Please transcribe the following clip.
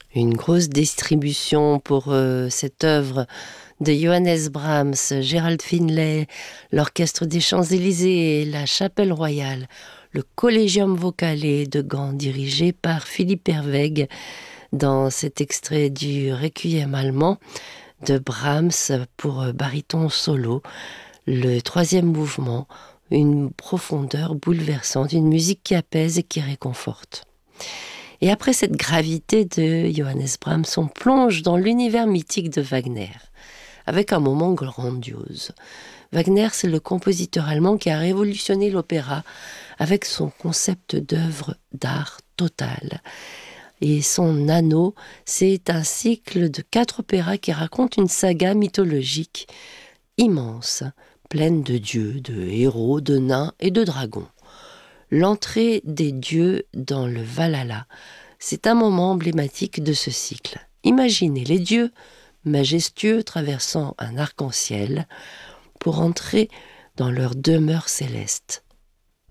Une grosse distribution pour cette œuvre de Johannes Brahms, Gerald Finlay, l'Orchestre des Champs-Élysées, la Chapelle Royale, le Collegium Vocale de Gand, dirigé par Philippe Herwegh, dans cet extrait du Requiem allemand de Brahms pour baryton solo, le troisième mouvement, une profondeur bouleversante, une musique qui apaise et qui réconforte. Et après cette gravité de Johannes Brahms, on plonge dans l'univers mythique de Wagner, avec un moment grandiose. Wagner, c'est le compositeur allemand qui a révolutionné l'opéra avec son concept d'œuvre d'art total. Et son anneau, c'est un cycle de 4 opéras qui raconte une saga mythologique immense, pleine de dieux, de héros, de nains et de dragons. L'entrée des dieux dans le Valhalla, c'est un moment emblématique de ce cycle. Imaginez les dieux majestueux traversant un arc-en-ciel pour entrer dans leur demeure céleste.